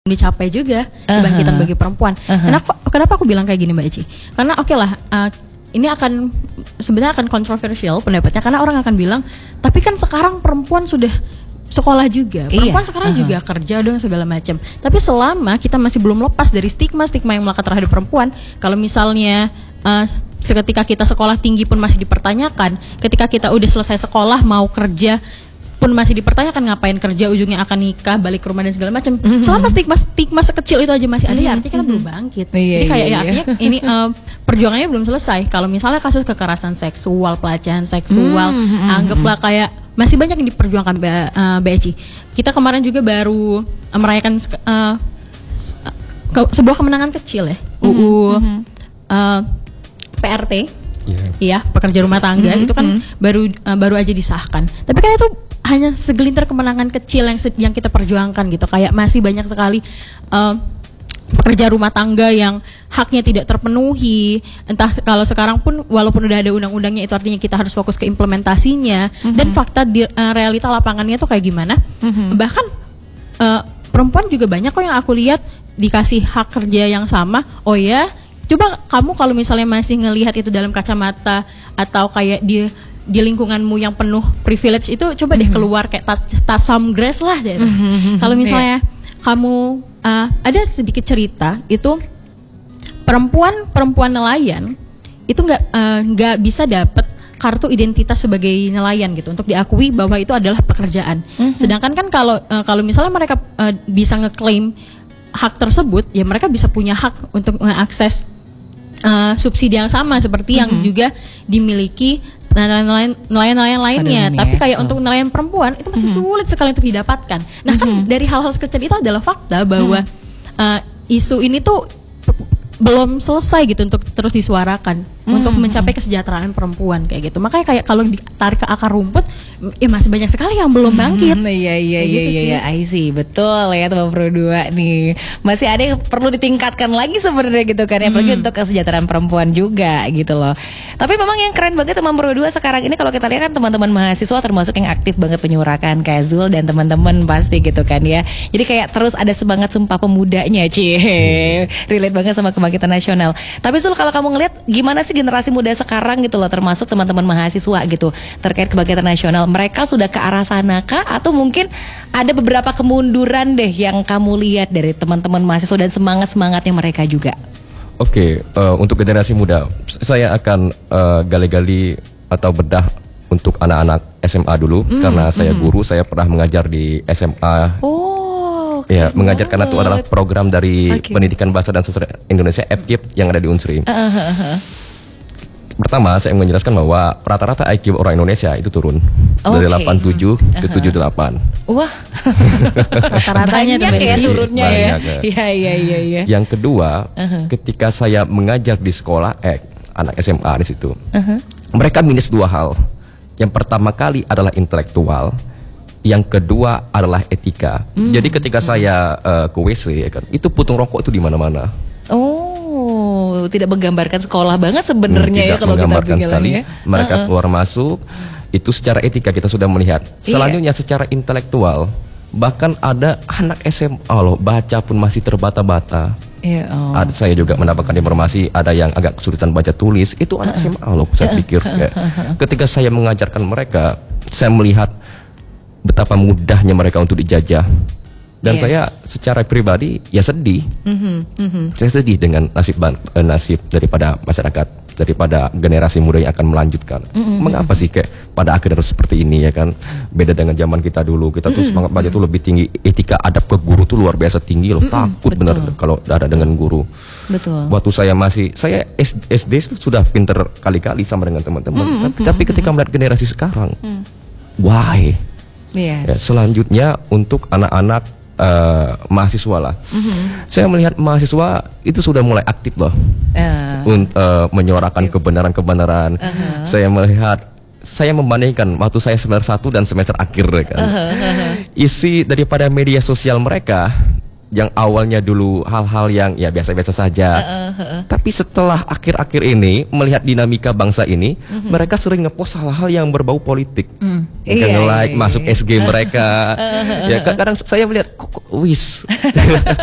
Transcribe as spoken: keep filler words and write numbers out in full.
dicapai juga kebangkitan uh-huh. bagi perempuan. Uh-huh. Kenapa kenapa aku bilang kayak gini Mbak Eci? Karena oke okay lah, uh, ini akan sebenarnya akan kontroversial pendapatnya karena orang akan bilang, tapi kan sekarang perempuan sudah sekolah juga, perempuan iya. sekarang uh-huh. juga kerja dong segala macam. Tapi selama kita masih belum lepas dari stigma-stigma yang melekat terhadap perempuan, kalau misalnya uh, ketika kita sekolah tinggi pun masih dipertanyakan, ketika kita udah selesai sekolah mau kerja pun masih dipertanyakan ngapain kerja, ujungnya akan nikah, balik ke rumah dan segala macam. Mm-hmm. Selama stigma stigma sekecil itu aja masih ada, mm-hmm. ya artinya kita belum bangkit. Iya, Jadi kayak iya, ya artinya iya. ini uh, perjuangannya belum selesai. Kalau misalnya kasus kekerasan seksual, pelecehan seksual, mm-hmm. anggaplah kayak masih banyak yang diperjuangkan uh, B Eci. Kita kemarin juga baru uh, merayakan uh, ke- sebuah kemenangan kecil ya, U U mm-hmm. uh, P R T. Yeah. Iya, pekerja rumah tangga mm-hmm. itu kan mm-hmm. baru uh, baru aja disahkan. Tapi kan itu hanya segelintir kemenangan kecil yang yang kita perjuangkan gitu. Kayak masih banyak sekali uh, pekerja rumah tangga yang haknya tidak terpenuhi. Entah kalau sekarang pun walaupun udah ada undang-undangnya, itu artinya kita harus fokus ke implementasinya. Mm-hmm. Dan fakta di, uh, realita lapangannya tuh kayak gimana. Mm-hmm. Bahkan uh, perempuan juga banyak kok yang aku lihat dikasih hak kerja yang sama. Oh ya, coba kamu kalau misalnya masih ngelihat itu dalam kacamata atau kayak di di lingkunganmu yang penuh privilege itu, coba deh keluar kayak tasam grass lah deh. Mm-hmm. Kalau misalnya yeah. kamu uh, ada sedikit cerita itu perempuan perempuan nelayan itu nggak nggak uh, bisa dapat kartu identitas sebagai nelayan gitu untuk diakui bahwa itu adalah pekerjaan. Mm-hmm. Sedangkan kan kalau uh, kalau misalnya mereka uh, bisa ngeklaim hak tersebut, ya mereka bisa punya hak untuk mengakses uh, subsidi yang sama seperti mm-hmm. yang juga dimiliki nelayan-nelayan lainnya. Pada Tapi kayak oh. untuk nelayan perempuan itu masih mm-hmm. sulit sekali untuk didapatkan. Nah mm-hmm. kan dari hal-hal sekecil itu adalah fakta bahwa mm-hmm. uh, isu ini tuh belum selesai gitu untuk terus disuarakan mm-hmm. untuk mencapai kesejahteraan perempuan kayak gitu. Makanya kayak kalau ditarik ke akar rumput, ya masih banyak sekali yang belum bangkit. Iya iya iya gitu iya, I see. Betul ya teman Pro dua nih. Masih ada yang perlu ditingkatkan lagi sebenarnya gitu kan, ya, apalagi hmm. untuk kesejahteraan perempuan juga gitu loh. Tapi memang yang keren banget teman Pro dua sekarang ini kalau kita lihat kan teman-teman mahasiswa termasuk yang aktif banget menyuarakan kayak Zul dan teman-teman pasti gitu kan ya. Jadi kayak terus ada semangat Sumpah Pemudanya, cie. Relate banget sama kebangkitan nasional. Tapi Zul, kalau kamu ngelihat gimana sih generasi muda sekarang gitu loh, termasuk teman-teman mahasiswa gitu terkait kebangkitan nasional, mereka sudah ke arah sana kah atau mungkin ada beberapa kemunduran deh yang kamu lihat dari teman-teman mahasiswa dan semangat-semangatnya mereka juga? Oke, okay, uh, untuk generasi muda saya akan uh, gali-gali atau bedah untuk anak-anak S M A dulu mm, karena saya mm. guru, saya pernah mengajar di S M A. Oh, ya, mengajar karena itu adalah program dari okay. Pendidikan Bahasa dan Sastra Indonesia E P K I P yang ada di Unsri. Uh, uh, uh. Pertama, saya ingin menjelaskan bahwa rata-rata I Q orang Indonesia itu turun okay. dari delapan puluh tujuh hmm. ke tujuh puluh delapan. Wah, rata-ratanya banyak ya turunnya banyak, ya. Iya iya iya. Ya. Yang kedua, uh-huh. ketika saya mengajar di sekolah, eh anak S M A di situ, uh-huh. mereka minus dua hal. Yang pertama kali adalah intelektual, yang kedua adalah etika. Hmm. Jadi ketika saya uh, ke W C, ya kan, itu putung rokok itu di mana-mana. Oh. Tidak menggambarkan sekolah banget sebenarnya hmm, ya kalau kita sekali ya. Mereka uh-uh. keluar masuk itu secara etika kita sudah melihat. Selanjutnya iya. secara intelektual, bahkan ada anak S M A loh baca pun masih terbata-bata. Iya, oh. Ada, saya juga mendapatkan informasi ada yang agak kesulitan baca tulis, itu anak uh-uh. S M A loh saya pikir. Ya. Ketika saya mengajarkan mereka, saya melihat betapa mudahnya mereka untuk dijajah. Dan yes. saya secara pribadi ya sedih, mm-hmm, mm-hmm. saya sedih dengan nasib eh, nasib daripada masyarakat, daripada generasi muda yang akan melanjutkan. Mm-hmm. Mengapa sih kayak pada akhirnya harus seperti ini ya kan? Beda dengan zaman kita dulu, kita tuh mm-hmm. semangat baca tuh lebih tinggi, etika adab ke guru tuh luar biasa tinggi loh. Mm-hmm. Takut betul. Bener kalau ada dengan guru. Betul. Waktu saya masih, saya S D itu sudah pinter kali-kali sama dengan teman-teman. Mm-hmm. Tapi, tapi ketika melihat generasi sekarang, mm. why? Yes. Ya, selanjutnya untuk anak-anak Uh, mahasiswa lah, mm-hmm. saya melihat mahasiswa itu sudah mulai aktif loh, uh. untuk uh, menyuarakan kebenaran-kebenaran. Uh-huh. Saya melihat, saya membandingkan waktu saya semester satu dan semester akhir kan, uh-huh. isi daripada media sosial mereka yang awalnya dulu hal-hal yang ya biasa-biasa saja, uh, uh, uh. tapi setelah akhir-akhir ini melihat dinamika bangsa ini, uh-huh. mereka sering ngepost hal-hal yang berbau politik, mm. iya, nge-like iya, masuk iya. S G mereka, uh, uh, uh. ya kadang saya melihat kok wis,